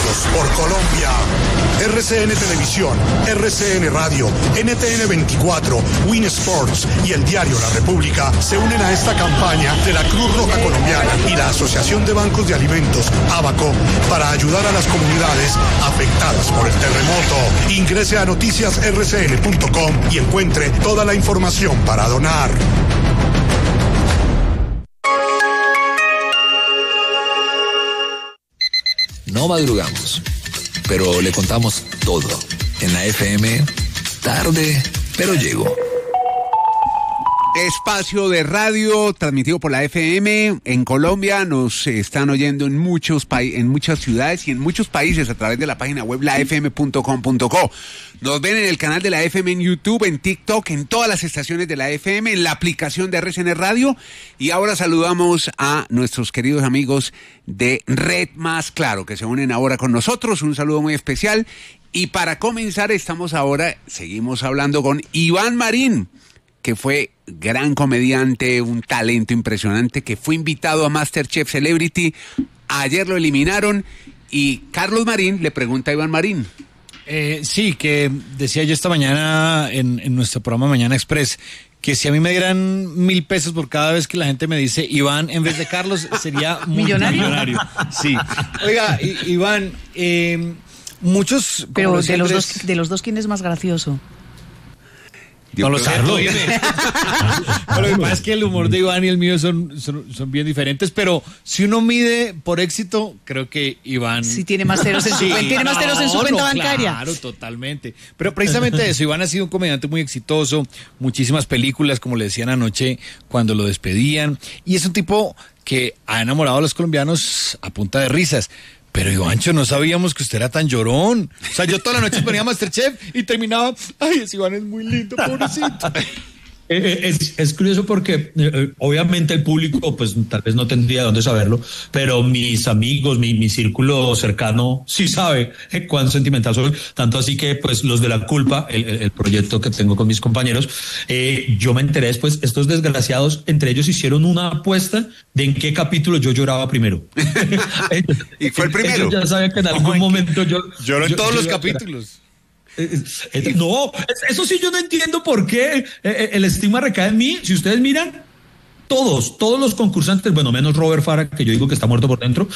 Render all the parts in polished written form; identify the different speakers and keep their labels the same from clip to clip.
Speaker 1: Unidos por Colombia. RCN Televisión, RCN Radio, NTN 24, Win Sports y el diario La República se unen a esta campaña de la Cruz Roja Colombiana y la Asociación de Bancos de Alimentos, ABACO, para ayudar a las comunidades afectadas por el terremoto. Ingrese a noticiasrcn.com y encuentre toda la información para donar.
Speaker 2: No madrugamos, pero le contamos todo. En la FM, tarde, pero llego.
Speaker 3: Espacio de radio transmitido por la FM en Colombia. Nos están oyendo en muchas ciudades y en muchos países a través de la página web lafm.com.co. Nos ven en el canal de la FM en YouTube, en TikTok, en todas las estaciones de la FM, en la aplicación de RCN Radio. Y ahora saludamos a nuestros queridos amigos de Red Más Claro, que se unen ahora con nosotros. Un saludo muy especial. Y para comenzar, seguimos hablando con Iván Marín, que fue gran comediante, un talento impresionante, que fue invitado a MasterChef Celebrity. Ayer lo eliminaron y Carlos Marín le pregunta a Iván Marín.
Speaker 4: Sí, que decía yo esta mañana en nuestro programa Mañana Express, que si a mí me dieran 1,000 pesos por cada vez que la gente me dice Iván en vez de Carlos, sería
Speaker 5: ¿Millonario?
Speaker 4: Sí. Oiga, Iván, muchos...
Speaker 5: Pero de los dos, ¿quién es más gracioso?
Speaker 4: No lo sé, lo que pasa es que el humor de Iván y el mío son bien diferentes, pero si uno mide por éxito, creo que Iván...
Speaker 5: Sí, tiene más ceros en su cuenta bancaria.
Speaker 4: Claro, totalmente. Pero precisamente eso, Iván ha sido un comediante muy exitoso, muchísimas películas, como le decían anoche, cuando lo despedían, y es un tipo que ha enamorado a los colombianos a punta de risas. Pero Ivancho, no sabíamos que usted era tan llorón. O sea, yo toda la noche ponía MasterChef y terminaba, ay, ese Iván es muy lindo, pobrecito.
Speaker 6: Es curioso porque obviamente el público pues tal vez no tendría dónde saberlo, pero mis amigos, mi círculo cercano sí sabe cuán sentimental soy, tanto así que pues los de La Culpa, el proyecto que tengo con mis compañeros, yo me enteré después, estos desgraciados entre ellos hicieron una apuesta de en qué capítulo yo lloraba primero.
Speaker 3: Y fue el primero.
Speaker 6: Ellos ya saben que en algún momento
Speaker 4: lloró en todos los capítulos.
Speaker 6: No, eso sí yo no entiendo por qué el estigma recae en mí. Si ustedes miran, todos los concursantes, bueno, menos Robert Fara, que yo digo que está muerto por dentro,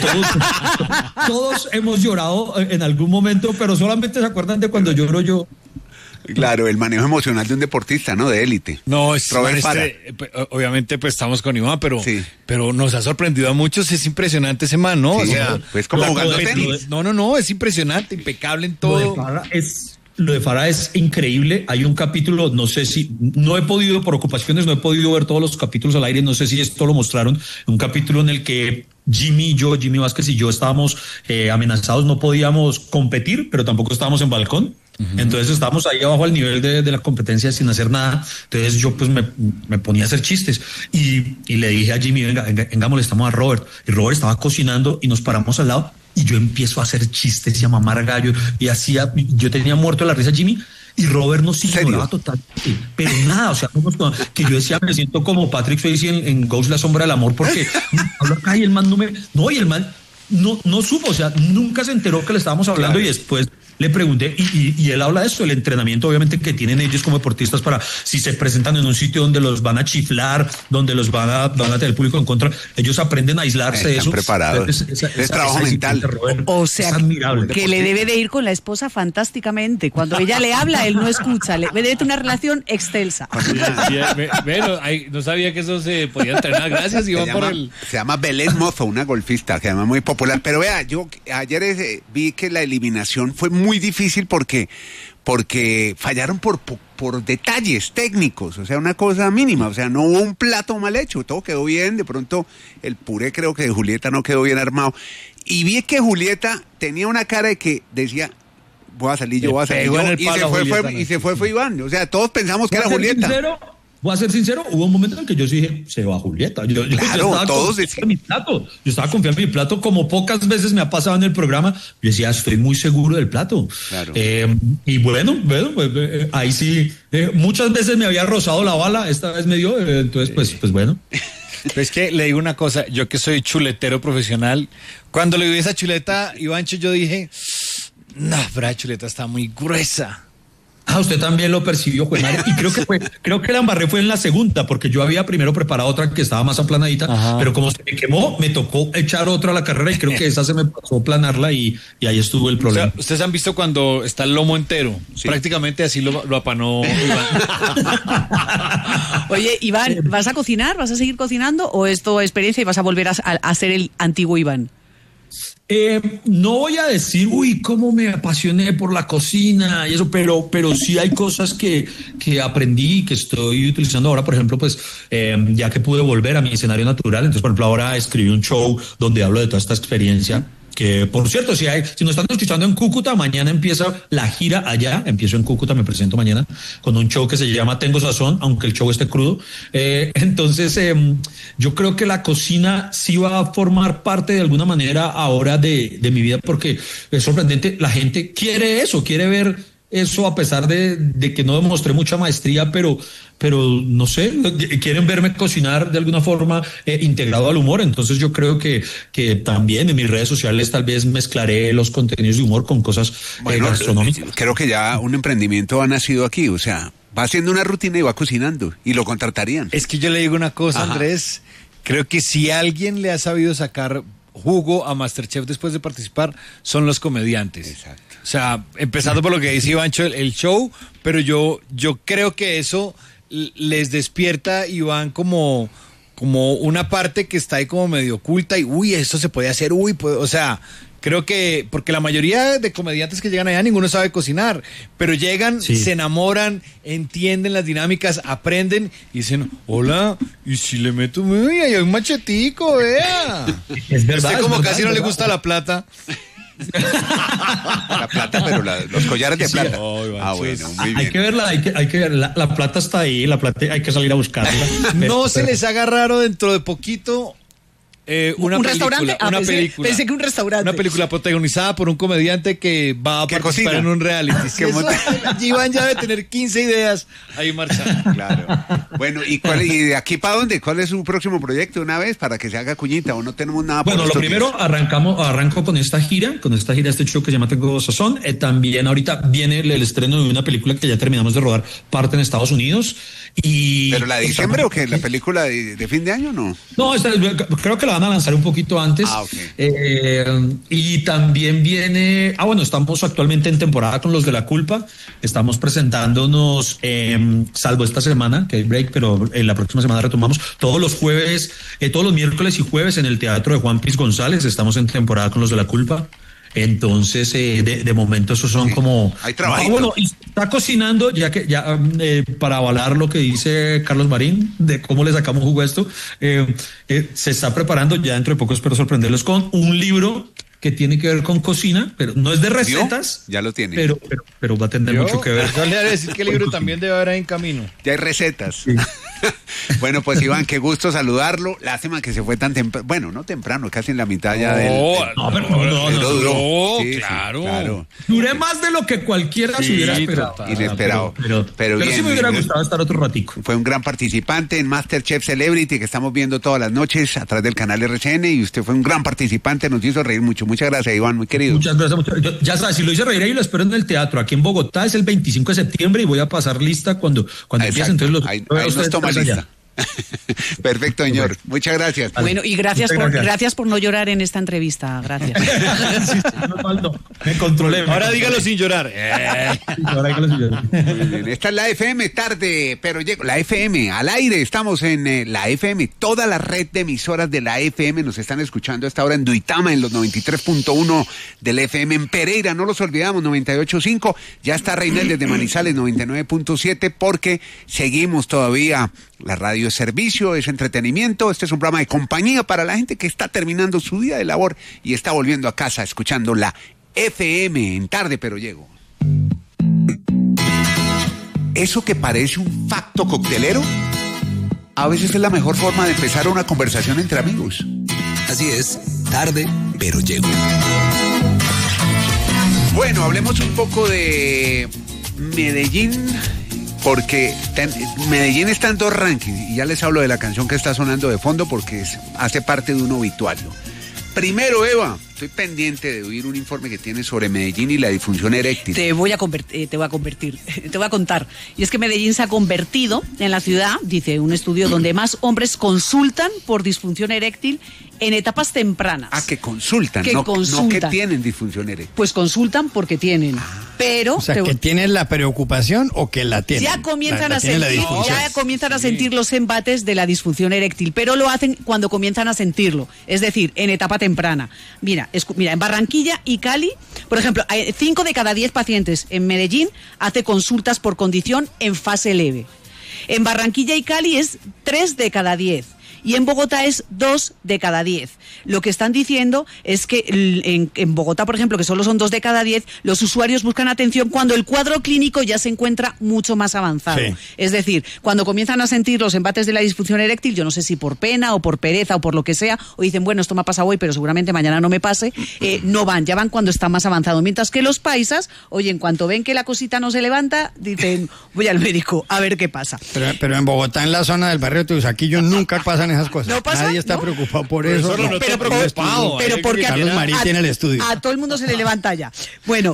Speaker 6: todos hemos llorado en algún momento, pero solamente se acuerdan de cuando lloro yo.
Speaker 3: Claro, el manejo emocional de un deportista, ¿no? De élite.
Speaker 4: No, es Robert Fara. Obviamente pues estamos con Iván, pero nos ha sorprendido a muchos, es impresionante ese man, ¿no?
Speaker 3: Sí,
Speaker 4: o sea,
Speaker 3: pues como jugando tenis.
Speaker 4: No, es impresionante, impecable en todo.
Speaker 6: Lo de Fara es increíble. Hay un capítulo, por ocupaciones, no he podido ver todos los capítulos al aire, no sé si esto lo mostraron, un capítulo en el que Jimmy Vázquez y yo estábamos amenazados, no podíamos competir, pero tampoco estábamos en balcón. Uh-huh. Entonces estábamos ahí abajo al nivel de la competencia sin hacer nada. Entonces yo pues me ponía a hacer chistes y le dije a Jimmy, venga, molestamos a Robert. Y Robert estaba cocinando y nos paramos al lado y yo empiezo a hacer chistes y a mamar gallo y yo tenía muerto de la risa a Jimmy. Y Robert nos ignoraba totalmente, pero nada, o sea, que yo decía, me siento como Patrick Swayze en Ghost, la sombra del amor, porque hablo acá y el man y el man no supo, o sea, nunca se enteró que le estábamos hablando. Claro. Y después le pregunté, y él habla de eso, el entrenamiento obviamente que tienen ellos como deportistas para si se presentan en un sitio donde los van a chiflar, donde los van a tener público en contra, ellos aprenden a aislarse de eso.
Speaker 3: Preparados. Es trabajo mental.
Speaker 5: O sea, que le debe de ir con la esposa fantásticamente. Cuando ella le habla, él no escucha. Debe de tener una relación excelsa.
Speaker 4: Bueno, no sabía que eso se podía entrenar. Gracias, Iván,
Speaker 3: Se llama Belén Mozo, una golfista que además es muy popular. Pero vea, yo ayer vi que la eliminación fue muy difícil porque fallaron por detalles técnicos, o sea, una cosa mínima, o sea, no hubo un plato mal hecho, todo quedó bien, de pronto el puré creo que de Julieta no quedó bien armado, y vi que Julieta tenía una cara de que decía, voy a salir yo, y se fue Iván, o sea, todos pensamos que era Julieta.
Speaker 6: Voy a ser sincero, hubo un momento en el que yo sí dije, se va Julieta. Yo estaba confiando en mi plato. Yo estaba confiando en mi plato, como pocas veces me ha pasado en el programa. Yo decía, estoy muy seguro del plato. Claro. Y bueno, ahí sí, muchas veces me había rozado la bala, esta vez me dio, entonces pues bueno.
Speaker 4: Pero es que le digo una cosa, yo que soy chuletero profesional, cuando le vi esa chuleta, Ivancho, yo dije, no, pero la chuleta está muy gruesa.
Speaker 6: Ah, usted también lo percibió, Juan María. Y creo que la embarré fue en la segunda, porque yo había primero preparado otra que estaba más aplanadita,
Speaker 4: Ajá.
Speaker 6: pero como se me quemó, me tocó echar otra a la carrera y creo que esa se me pasó a aplanarla y ahí estuvo el
Speaker 4: O
Speaker 6: problema.
Speaker 4: sea, ustedes han visto cuando está el lomo entero, prácticamente así lo apanó Iván.
Speaker 5: Oye, Iván, ¿vas a cocinar? ¿Vas a seguir cocinando o es tu experiencia y vas a volver a ser el antiguo Iván?
Speaker 6: No voy a decir, uy, cómo me apasioné por la cocina y eso, pero sí hay cosas que aprendí y que estoy utilizando ahora. Por ejemplo, pues ya que pude volver a mi escenario natural, entonces, por ejemplo, ahora escribí un show donde hablo de toda esta experiencia. Que, por cierto, si nos están escuchando en Cúcuta, mañana empieza la gira allá. Empiezo en Cúcuta, me presento mañana con un show que se llama Tengo Sazón, aunque el show esté crudo. Entonces, yo creo que la cocina sí va a formar parte de alguna manera ahora de mi vida, porque es sorprendente. La gente quiere eso, quiere ver eso a pesar de que no demostré mucha maestría, pero no sé, quieren verme cocinar de alguna forma integrado al humor. Entonces yo creo que también en mis redes sociales tal vez mezclaré los contenidos de humor con cosas gastronómicas.
Speaker 3: Creo que ya un emprendimiento ha nacido aquí, o sea, va haciendo una rutina y va cocinando y lo contratarían.
Speaker 4: Es que yo le digo una cosa,
Speaker 3: Ajá.
Speaker 4: Andrés, creo que si alguien le ha sabido sacar jugo a MasterChef después de participar, son los comediantes.
Speaker 3: Exacto.
Speaker 4: O sea, empezando por lo que dice Ivancho, el show, pero yo creo que eso les despierta, Iván, como una parte que está ahí como medio oculta y, uy, esto se puede hacer, o sea, creo que, porque la mayoría de comediantes que llegan allá, ninguno sabe cocinar, pero llegan,
Speaker 6: Sí.
Speaker 4: se enamoran, entienden las dinámicas, aprenden y dicen, hola, y si le meto, uy, ahí hay un machetico, vea.
Speaker 6: Es verdad.
Speaker 4: Usted como
Speaker 6: es verdad,
Speaker 4: casi no
Speaker 6: es
Speaker 4: le
Speaker 6: verdad.
Speaker 4: gusta la plata.
Speaker 3: La plata, pero los collares de plata.
Speaker 4: Oh, Iván,
Speaker 3: Ah,
Speaker 4: sí,
Speaker 3: bueno, muy
Speaker 6: Hay
Speaker 3: bien.
Speaker 6: que verla, hay que verla. La plata está ahí, la plata hay que salir a buscarla.
Speaker 4: No se les haga raro dentro de poquito una
Speaker 5: ¿Un
Speaker 4: película,
Speaker 5: restaurante? Ah,
Speaker 4: una
Speaker 5: pensé-
Speaker 4: película.
Speaker 5: pensé que un restaurante.
Speaker 4: Una película protagonizada por un comediante que va a
Speaker 3: Que
Speaker 4: participar
Speaker 3: cocina.
Speaker 4: en un reality. Sí,
Speaker 3: Que
Speaker 4: eso, Iván ya debe tener 15 ideas ahí marchando.
Speaker 3: Claro. Bueno, ¿y de aquí para dónde? ¿Cuál es su próximo proyecto una vez para que se haga cuñita o no tenemos nada por
Speaker 6: Bueno, lo
Speaker 3: estos
Speaker 6: primero,
Speaker 3: días?
Speaker 6: arranco con esta gira, este show que se llama Tengo Sazón. También ahorita viene el estreno de una película que ya terminamos de rodar, parte en Estados Unidos. Y
Speaker 3: ¿Pero la de diciembre o qué? ¿La película de fin de año no?
Speaker 6: No, creo que la van a lanzar un poquito antes.
Speaker 3: Ah, ok.
Speaker 6: Y también viene, bueno, estamos actualmente en temporada con Los de la Culpa. Estamos presentándonos, salvo esta semana, que hay break, pero la próxima semana retomamos todos los jueves, todos los miércoles y jueves en el Teatro de Juan Piz González. Estamos en temporada con Los de la Culpa. Entonces, de momento, esos son como...
Speaker 3: Hay trabajito.
Speaker 6: Bueno, y está cocinando, para avalar lo que dice Carlos Marín, de cómo le sacamos jugo a esto, se está preparando, ya dentro de poco espero sorprenderlos con un libro que tiene que ver con cocina, pero no es de recetas.
Speaker 3: Ya lo tiene.
Speaker 6: Pero va a tener mucho que ver.
Speaker 4: Yo le voy a decir que el libro también debe haber ahí en camino.
Speaker 3: Ya hay recetas. Bueno, pues Iván, qué gusto saludarlo. Lástima que se fue tan temprano. Bueno, no temprano, casi en la mitad ya del...
Speaker 6: No, pero no,
Speaker 3: duró. Sí, sí,
Speaker 4: claro.
Speaker 6: Duré más de lo que cualquiera se hubiera esperado.
Speaker 4: total.
Speaker 3: Inesperado.
Speaker 6: Pero
Speaker 3: bien,
Speaker 6: sí me hubiera
Speaker 3: bien.
Speaker 6: gustado estar otro ratico.
Speaker 3: Fue un gran participante en MasterChef Celebrity que estamos viendo todas las noches a través del canal RCN y usted fue un gran participante, nos hizo reír mucho. Muchas gracias, Iván, muy querido.
Speaker 6: Muchas gracias. Ya sabes, si lo hice reír ahí, lo espero en el teatro. Aquí en Bogotá es el 25 de septiembre y voy a pasar lista cuando empiece.
Speaker 3: Exacto.
Speaker 6: Entonces
Speaker 3: ahí
Speaker 6: veo a
Speaker 3: nos
Speaker 6: ustedes
Speaker 3: toma
Speaker 6: allá.
Speaker 3: lista. Perfecto, señor. Muchas gracias.
Speaker 5: Bueno, y gracias
Speaker 6: Muchas gracias.
Speaker 5: gracias por no llorar en esta entrevista. Gracias.
Speaker 6: Sí, no faltó. Me controlé.
Speaker 4: Ahora dígalo sin llorar.
Speaker 6: Ahora dígalo sin llorar.
Speaker 3: Muy bien. Esta es la FM tarde, pero llego. La FM, al aire, estamos en la FM. Toda la red de emisoras de la FM nos están escuchando a esta hora en Duitama, en los 93.1 del FM. En Pereira, no los olvidamos, 98.5. Ya está Reinel desde Manizales, 99.7, porque seguimos todavía. La radio es servicio, es entretenimiento. Este es un programa de compañía para la gente que está terminando su día de labor y está volviendo a casa escuchando la FM en tarde, pero llego. Eso que parece un facto coctelero, a veces es la mejor forma de empezar una conversación entre amigos.
Speaker 2: Así es, tarde, pero llego.
Speaker 3: Bueno, hablemos un poco de Medellín, porque Medellín está en 2 rankings, y ya les hablo de la canción que está sonando de fondo porque hace parte de un obituario. Primero, Eva, estoy pendiente de oír un informe que tiene sobre Medellín y la disfunción eréctil.
Speaker 5: Te voy a contar. Y es que Medellín se ha convertido en la ciudad, dice un estudio, donde más hombres consultan por disfunción eréctil en etapas tempranas.
Speaker 3: Que consultan, no que tienen disfunción eréctil.
Speaker 5: Pues consultan porque tienen. Pero
Speaker 7: o sea, que tienen la preocupación o que la tienen.
Speaker 5: Ya comienzan a sentir los embates de la disfunción eréctil, pero lo hacen cuando comienzan a sentirlo, es decir, en etapa temprana. Mira, en Barranquilla y Cali, por ejemplo, 5 de cada 10 pacientes en Medellín hace consultas por condición en fase leve. En Barranquilla y Cali es 3 de cada 10. Y en Bogotá es 2 de cada 10. Lo que están diciendo es que en Bogotá, por ejemplo, que solo son 2 de cada 10, los usuarios buscan atención cuando el cuadro clínico ya se encuentra mucho más avanzado. Sí. Es decir, cuando comienzan a sentir los embates de la disfunción eréctil, yo no sé si por pena o por pereza o por lo que sea, o dicen, bueno, esto me ha pasado hoy, pero seguramente mañana no me pase, no van, ya van cuando está más avanzado. Mientras que los paisas, oye, en cuanto ven que la cosita no se levanta, dicen, voy al médico a ver qué pasa.
Speaker 7: Pero en Bogotá, en la zona del barrio de Tusaquillo, nunca pasan esas cosas.
Speaker 5: ¿No pasa?
Speaker 7: Nadie está preocupado por eso.
Speaker 5: Pero porque
Speaker 7: Carlos Marín tiene el estudio.
Speaker 5: A todo el mundo se le levanta ya. Bueno,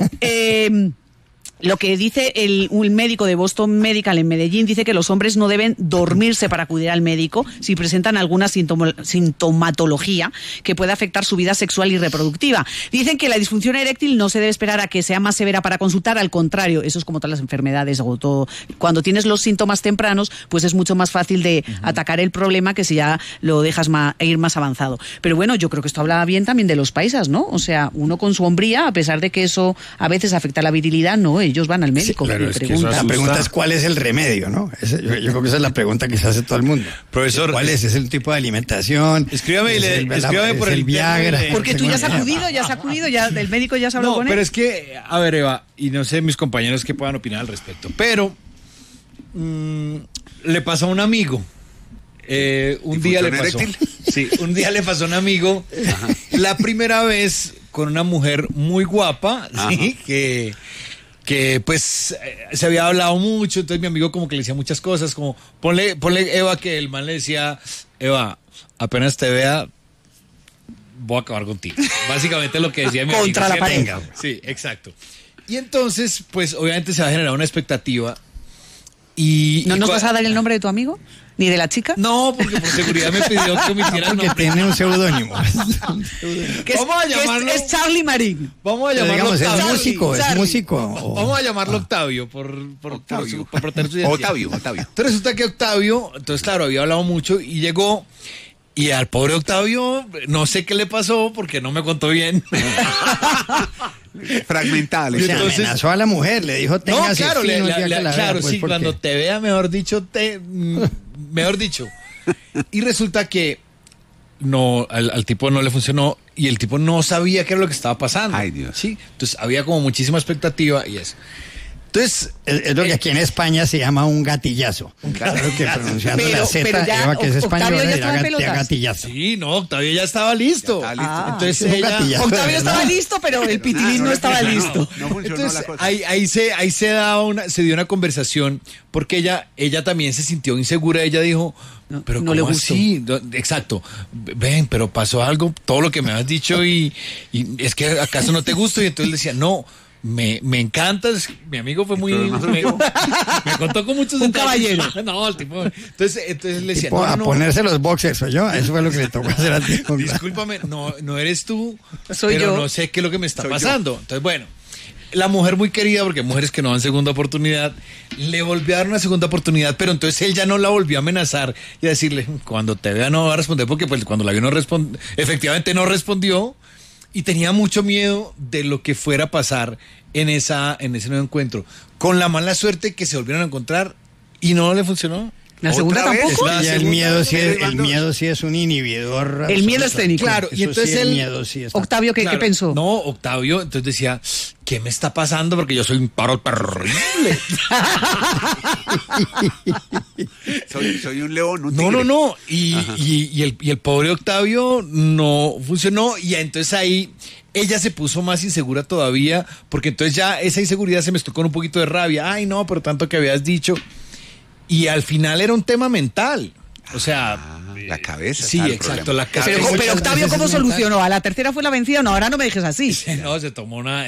Speaker 5: lo que dice un médico de Boston Medical en Medellín, dice que los hombres no deben dormirse para acudir al médico si presentan alguna sintomatología que pueda afectar su vida sexual y reproductiva. Dicen que la disfunción eréctil no se debe esperar a que sea más severa para consultar, al contrario, eso es como todas las enfermedades o todo. Cuando tienes los síntomas tempranos, pues es mucho más fácil de atacar el problema que si ya lo dejas ir más avanzado. Pero bueno, yo creo que esto habla bien también de los paisas, ¿no? O sea, uno con su hombría, a pesar de que eso a veces afecta la virilidad, no, ellos van al médico.
Speaker 7: Sí, claro, la pregunta es cuál es el remedio, ¿no? Yo creo que esa es la pregunta que se hace todo el mundo.
Speaker 4: Profesor,
Speaker 7: ¿cuál es? ¿Es el tipo de alimentación?
Speaker 4: Escríbame por el
Speaker 7: Viagra.
Speaker 5: Porque tú ya has acudido, ya el médico ya se habló con él.
Speaker 4: Pero es que, a ver, Eva, y no sé mis compañeros que puedan opinar al respecto, pero le pasó a un amigo. Un día le pasó a un amigo la primera vez con una mujer muy guapa, ¿sí? que pues se había hablado mucho, entonces mi amigo como que le decía muchas cosas, como ponle Eva, que el man le decía, Eva, apenas te vea voy a acabar contigo. Básicamente lo que decía mi amigo.
Speaker 5: Contra la pared.
Speaker 4: Sí, exacto. Y entonces, pues obviamente se va a generar una expectativa. ¿No
Speaker 5: nos vas a dar el nombre de tu amigo? ¿Ni de la chica?
Speaker 4: No, porque por seguridad me pidió que omitiera el nombre.
Speaker 7: Que tiene un seudónimo.
Speaker 4: Vamos a llamarlo...
Speaker 5: Es Charlie Marín.
Speaker 4: Vamos a llamarlo
Speaker 7: Octavio.
Speaker 5: Es
Speaker 7: músico.
Speaker 4: Vamos a llamarlo Octavio por proteger su identidad.
Speaker 3: Octavio.
Speaker 4: Entonces resulta que Octavio, claro, había hablado mucho y llegó... Y al pobre Octavio, no sé qué le pasó porque no me contó bien.
Speaker 3: Fragmental.
Speaker 7: Entonces amenazó a la mujer, le dijo,
Speaker 4: tenga claro, sí, cuando te vea, mejor dicho. Y resulta que no, al tipo no le funcionó y el tipo no sabía qué era lo que estaba pasando.
Speaker 3: Ay, Dios.
Speaker 4: Sí, entonces había como muchísima expectativa y eso. Entonces,
Speaker 7: es lo que aquí en España se llama un gatillazo. Claro que pronunciando la Z, Eva, que es española, era gatillazo.
Speaker 4: Sí, no, Octavio ya estaba listo.
Speaker 5: Entonces Octavio estaba listo, pero el pitilín no estaba listo.
Speaker 3: No funcionó.
Speaker 4: Entonces,
Speaker 3: la cosa.
Speaker 4: ahí se dio una conversación, porque ella también se sintió insegura. Ella dijo, pero
Speaker 5: no le gustó.
Speaker 4: Así? Exacto. Ven, pero pasó algo, todo lo que me has dicho y es que acaso no te gusta. Y entonces le decía, no. Me encanta, mi amigo fue muy... Me contó con muchos
Speaker 5: detalles.
Speaker 4: Caballero. No, el tipo... Entonces le decía...
Speaker 7: A ponerse los boxers, soy yo. Eso fue lo que le tocó hacer a ti.
Speaker 4: Discúlpame, no eres tú,
Speaker 5: soy
Speaker 4: pero
Speaker 5: yo.
Speaker 4: No sé qué es lo que me está pasando. Yo. Entonces, bueno, la mujer muy querida, porque mujeres que no dan segunda oportunidad, le volvió a dar una segunda oportunidad, pero entonces él ya no la volvió a amenazar y a decirle, cuando te vea no va a responder, porque pues cuando la vio efectivamente no respondió. Y tenía mucho miedo de lo que fuera a pasar en ese nuevo encuentro. Con la mala suerte que se volvieron a encontrar y no le funcionó.
Speaker 5: ¿La segunda tampoco?
Speaker 7: El miedo sí es un inhibidor.
Speaker 5: El miedo escénico.
Speaker 4: Claro, y entonces
Speaker 7: el miedo sí está.
Speaker 5: Octavio, ¿qué pensó?
Speaker 4: No, Octavio, entonces decía, ¿qué me está pasando? Porque yo soy un paro terrible.
Speaker 3: soy un león, un
Speaker 4: tigre. No. Y el pobre Octavio no funcionó. Y entonces ahí ella se puso más insegura todavía, porque entonces ya esa inseguridad se mezcló con un poquito de rabia. Ay, no, pero tanto que habías dicho. y al final era un tema mental. O sea,
Speaker 3: la cabeza.
Speaker 4: Sí, exacto, la cabeza.
Speaker 5: Pero Octavio, ¿cómo solucionó? ¿A la tercera fue la vencida? No, ahora no me dejes así.
Speaker 4: No, se tomó una...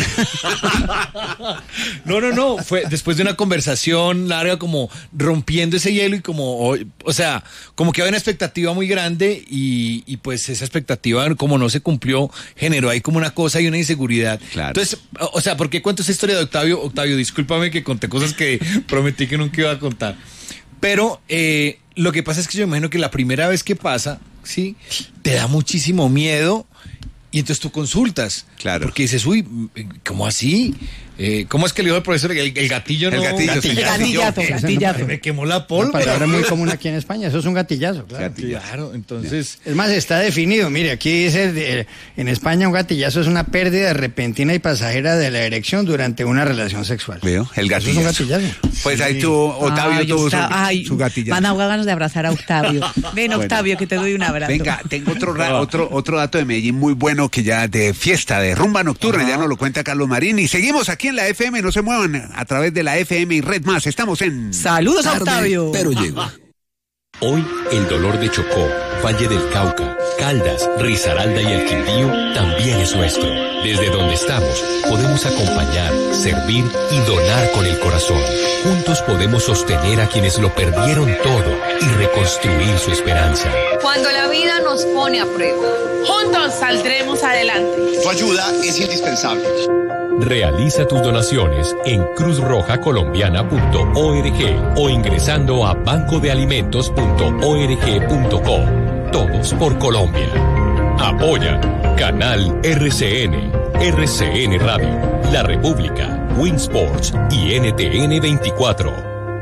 Speaker 4: No. Fue después de una conversación larga, como rompiendo ese hielo y como... O sea, como que había una expectativa muy grande y pues esa expectativa, como no se cumplió, generó ahí como una cosa y una inseguridad.
Speaker 3: Claro.
Speaker 4: Entonces, o sea, ¿por qué cuento esa historia de Octavio? Octavio, discúlpame que conté cosas que prometí que nunca iba a contar. Pero lo que pasa es que yo me imagino que la primera vez que pasa, ¿sí? Te da muchísimo miedo y entonces tú consultas.
Speaker 3: Claro.
Speaker 4: Porque dices, uy, ¿cómo así? ¿Cómo es que le dijo el profesor? El gatillo no...
Speaker 3: El
Speaker 5: gatillazo.
Speaker 4: Me quemó la pólvora.
Speaker 7: Una palabra muy común aquí en España, eso es un gatillazo, claro.
Speaker 4: Claro, entonces...
Speaker 7: Es más, está definido, mire, aquí dice, en España un gatillazo es una pérdida repentina y pasajera de la erección durante una relación sexual.
Speaker 3: ¿Veo? El gatillazo.
Speaker 7: Eso es un gatillazo.
Speaker 3: Pues ahí tú, Octavio, tuvo su gatillazo.
Speaker 5: Me han dado ganas de abrazar a Octavio. Ven, Octavio, que te doy un abrazo.
Speaker 3: Venga, tengo otro dato de Medellín muy bueno, que ya de fiesta, de rumba nocturna, ya nos lo cuenta Carlos Marín. Y seguimos aquí en la FM, no se muevan, a través de la FM y Red Más. Estamos en...
Speaker 5: Saludos a Octavio.
Speaker 2: Pero llego.
Speaker 8: Hoy, el dolor de Chocó, Valle del Cauca, Caldas, Risaralda y el Quindío también es nuestro. Desde donde estamos, podemos acompañar, servir y donar con el corazón. Juntos podemos sostener a quienes lo perdieron todo y reconstruir su esperanza.
Speaker 9: Cuando la vida nos pone a prueba, juntos saldremos adelante.
Speaker 10: Tu ayuda es indispensable.
Speaker 8: Realiza tus donaciones en cruzrojacolombiana.org o ingresando a bancodealimentos.org.co. Todos por Colombia. Apoya Canal RCN, RCN Radio, La República, Winsports y NTN 24.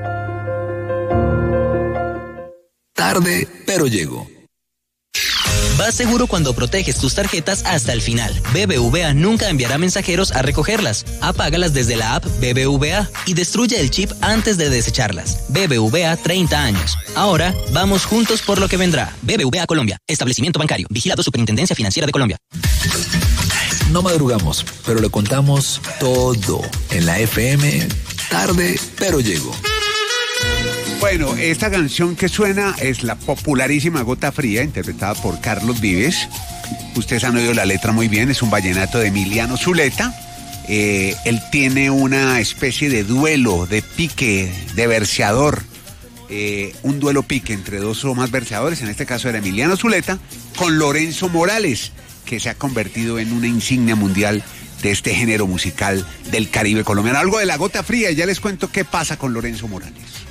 Speaker 2: Tarde, pero llego.
Speaker 11: Vas seguro cuando proteges tus tarjetas hasta el final. BBVA nunca enviará mensajeros a recogerlas. Apágalas desde la app BBVA y destruye el chip antes de desecharlas. BBVA 30 años. Ahora vamos juntos por lo que vendrá. BBVA Colombia. Establecimiento bancario. Vigilado Superintendencia Financiera de Colombia.
Speaker 2: No madrugamos, pero le contamos todo en la FM. Tarde, pero llego.
Speaker 3: Bueno, esta canción que suena es la popularísima Gota Fría, interpretada por Carlos Vives. Ustedes han oído la letra muy bien, es un vallenato de Emiliano Zuleta. Él tiene una especie de duelo, de pique, de verseador. Un duelo pique entre dos o más verseadores, en este caso era Emiliano Zuleta, con Lorenzo Morales, que se ha convertido en una insignia mundial de este género musical del Caribe colombiano. Algo de la Gota Fría, y ya les cuento qué pasa con Lorenzo Morales.